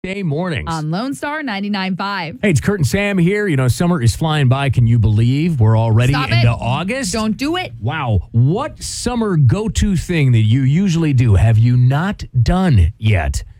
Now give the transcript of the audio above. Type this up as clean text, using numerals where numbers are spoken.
Day mornings. On Lone Star 99.5. Hey, it's Kurt and Sam here. You know, summer is flying by. Can you believe we're already Stop into it. August? Don't do it. Wow. What summer go-to thing that you usually do have you not done yet?